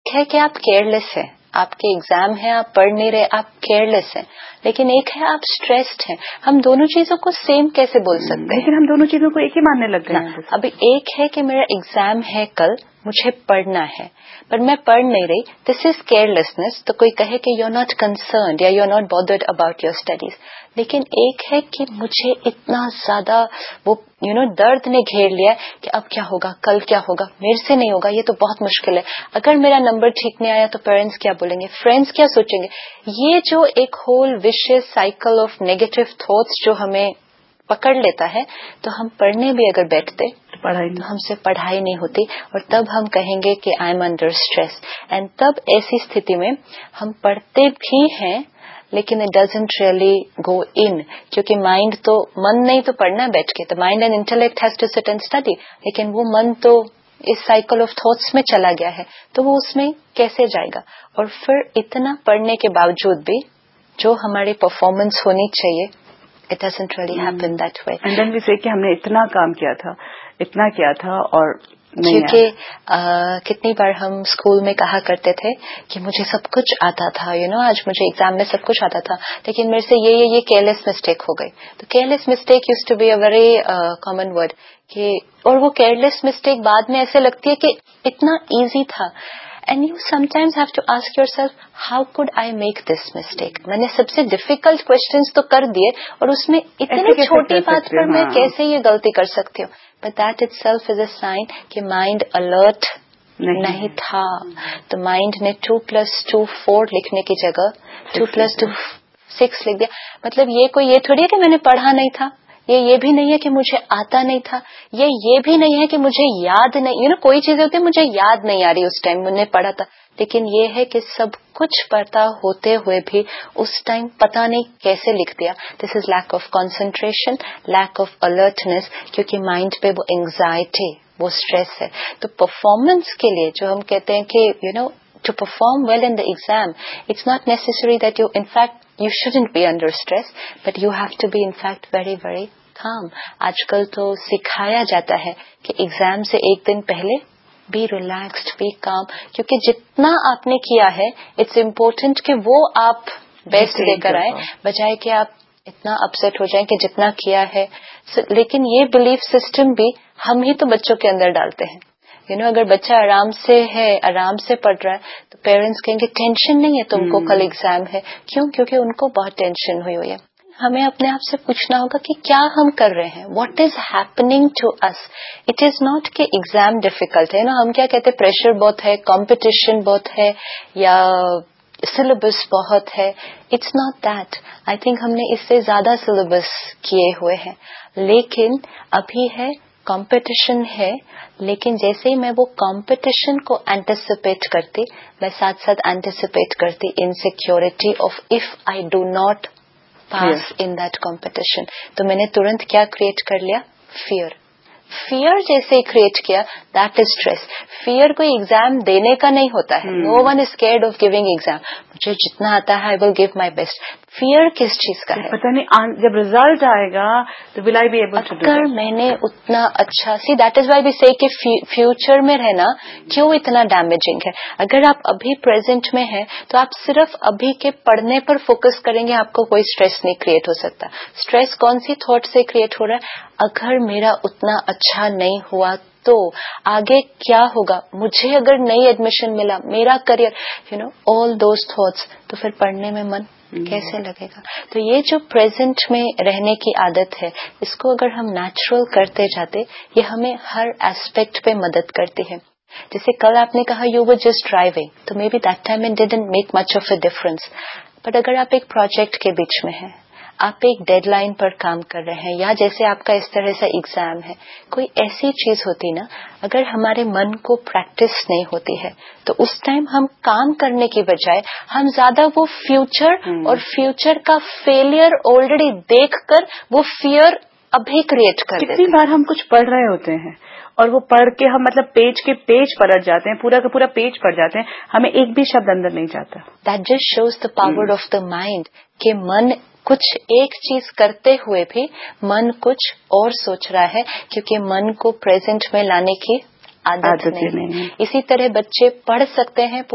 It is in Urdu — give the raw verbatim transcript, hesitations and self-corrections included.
ایک ہے کہ آپ کیئرلیس ہیں, آپ کے ایگزام ہیں, آپ پڑھ نہیں رہے, آپ کیئرلیس ہیں, لیکن ایک ہے آپ اسٹریسڈ ہیں. ہم دونوں چیزوں کو سیم کیسے بول سکتے ہیں؟ لیکن ہم دونوں چیزوں کو ایک ہی ماننے لگ گئے ہیں. ابھی ایک ہے کہ میرا ایگزام ہے کل, مجھے پڑھنا ہے, پر میں پڑھ نہیں رہی, دس از کیئرلیسنس. تو کوئی کہے کہ یو آر ناٹ کنسرنڈ یا you are not bothered about your studies. لیکن ایک ہے کہ مجھے اتنا زیادہ وہ یو نو درد نے گھیر لیا کہ اب کیا ہوگا, کل کیا ہوگا, میرے سے نہیں ہوگا, یہ تو بہت مشکل ہے, اگر میرا نمبر ٹھیک نہیں آیا تو پیرنٹس کیا بولیں گے, فرینڈس کیا سوچیں گے. یہ جو ایک whole vicious cycle of negative thoughts جو ہمیں پکڑ لیتا ہے, تو ہم پڑھنے بھی اگر بیٹھتے پڑھائی تو ہم سے پڑھائی نہیں ہوتی, اور تب ہم کہیں گے کہ I am under stress. And تب ایسی استھتی میں ہم پڑھتے بھی ہیں لیکن اٹ ڈزنٹ ریئلی گو ان, کیونکہ مائنڈ تو من نہیں تو پڑھنا ہے بیٹھ کے, تو mind and intellect has to sit and study, لیکن وہ من تو اس سائیکل آف تھاٹس میں چلا گیا ہے, تو وہ اس میں کیسے جائے گا. اور پھر اتنا پڑھنے کے باوجود بھی جو ہماری پرفارمنس ہونی چاہیے, it doesn't really happen that way. And then we say کہ ہم نے اتنا کام کیا تھا, اتنا کیا تھا, اور کیونکہ کتنی بار ہم اسکول میں کہا کرتے تھے کہ مجھے سب کچھ آتا تھا, یو نو آج مجھے ایگزام میں سب کچھ آتا تھا, لیکن میرے سے یہ یہ یہ کیئرلیس مسٹیک ہو گئی. تو careless mistake use to be a very common word, کہ اور وہ کیئرلیس مسٹیک بعد میں ایسے لگتی ہے کہ اتنا ایزی تھا. And you sometimes have to ask yourself, how could I make this mistake? میں نے سب سے ڈیفیکلٹ کوشچنس تو کر دیے, اور اس میں اتنی چھوٹی بات پر میں کیسے یہ غلطی کر سکتی ہوں. But that itself is a sign کہ مائنڈ الرٹ نہیں تھا. تو مائنڈ نے ٹو پلس ٹو فور لکھنے کی جگہ ٹو پلس ٹو سکس لکھ دیا. مطلب یہ کوئی یہ تھوڑی ہے کہ میں نے پڑھا نہیں تھا, یہ یہ بھی نہیں ہے کہ مجھے آتا نہیں تھا, یہ یہ بھی نہیں ہے کہ مجھے یاد نہیں, یو نو کوئی چیزیں ہوتی ہے مجھے یاد نہیں آ رہی اس ٹائم میں نے پڑھا تھا, لیکن یہ ہے کہ سب کچھ پتا ہوتے ہوئے بھی اس ٹائم پتا نہیں کیسے لکھ دیا. دس is lack of concentration, lack of alertness, کیونکہ مائنڈ پہ وہ اینگزائٹی, وہ اسٹریس ہے. تو پرفارمنس کے لیے جو ہم کہتے ہیں کہ you know to perform well in the exam, it's not necessary that you in fact you shouldn't be under stress, but you have to be in fact very very calm. آج کل تو سکھایا جاتا ہے کہ ایگزام سے ایک دن پہلے be relaxed, be calm, کیونکہ جتنا آپ نے کیا ہے اٹس امپورٹنٹ کہ وہ آپ بیسٹ دے کر آئیں, بجائے کہ آپ اتنا اپسیٹ ہو جائیں کہ جتنا کیا ہے. لیکن یہ بلیف سسٹم بھی ہم ہی تو بچوں کے اندر ڈالتے ہیں. یو you نو know, اگر بچہ آرام سے ہے, آرام سے پڑھ رہا ہے, تو پیرنٹس کہیں گے ٹینشن نہیں ہے تم کو, کل ایگزام ہے. کیوں؟ کیونکہ ان کو بہت ٹینشن ہوئی ہوئی ہے. ہمیں اپنے آپ سے پوچھنا ہوگا کہ کیا ہم کر رہے ہیں, what is happening to us. It is not کہ ایگزام ڈیفیکلٹ ہے نا, ہم کیا کہتے ہیں پریشر بہت ہے, کمپٹیشن بہت ہے, یا سلیبس بہت ہے. It's not that. I think ہم نے اس سے زیادہ سلیبس کیے ہوئے ہیں, لیکن ابھی ہے کمپٹیشن ہے. لیکن جیسے ہی میں وہ کمپٹیشن کو اینٹیسپیٹ کرتی, میں ساتھ ساتھ اینٹیسپیٹ کرتی insecurity of if I do not pass in that competition. تو میں نے ترنت کیا کریٹ کر لیا, فیئر. فیئر جیسے ہی کریٹ کیا, دیٹ از اسٹریس. فیئر کوئی ایگزام دینے کا نہیں ہوتا ہے. نو one is scared of giving exam. مجھے جتنا آتا ہے آئی will give my best. Fair کس چیز کا ہے؟ پتہ نہیں جب ریزلٹ آئے گا تو ول آئی be able to do that. اگر میں نے اتنا اچھا, see that is why we سے کہ فیوچر میں رہنا کیوں اتنا ڈیمیجنگ ہے. اگر آپ ابھی پریزنٹ میں ہیں تو آپ صرف ابھی کے پڑھنے پر فوکس کریں گے, آپ کو کوئی اسٹریس نہیں کریٹ ہو سکتا. اسٹریس کون سی تھاٹ سے کریٹ ہو رہا ہے, اگر میرا اتنا اچھا نہیں ہوا تو آگے کیا ہوگا, مجھے اگر نئی ایڈمیشن ملا, میرا career, you know all those thoughts, تو پھر پڑھنے میں من کیسے لگے گا. تو یہ جو پریزنٹ میں رہنے کی عادت ہے, اس کو اگر ہم نیچرل کرتے جاتے, یہ ہمیں ہر ایسپیکٹ پہ مدد کرتی ہے. جیسے کل آپ نے کہا یو ور جسٹ ڈرائیونگ, تو may be that time it didn't make much of a difference. But اگر آپ ایک پروجیکٹ کے بیچ میں ہیں, آپ ایک ڈیڈ لائن پر کام کر رہے ہیں, یا جیسے آپ کا اس طرح سے ایگزام ہے, کوئی ایسی چیز ہوتی نا, اگر ہمارے من کو پریکٹس نہیں ہوتی ہے تو اس ٹائم ہم کام کرنے کی بجائے ہم زیادہ وہ فیوچر اور فیوچر کا فیلئر آلریڈی دیکھ کر وہ فیئر ابھی کریٹ کر دیتے ہیں. کتنی بار ہم کچھ پڑھ رہے ہوتے ہیں اور وہ پڑھ کے ہم مطلب پیج کے پیج پلٹ جاتے ہیں, پورا کا پورا پیج پڑھ جاتے ہیں, ہمیں ایک بھی شبد اندر نہیں جاتا. That just shows the power of the mind, کہ من کچھ ایک چیز کرتے ہوئے بھی من کچھ اور سوچ رہا ہے, کیونکہ من کو پریزنٹ میں لانے کی عادت نہیں. اسی طرح بچے پڑھ سکتے ہیں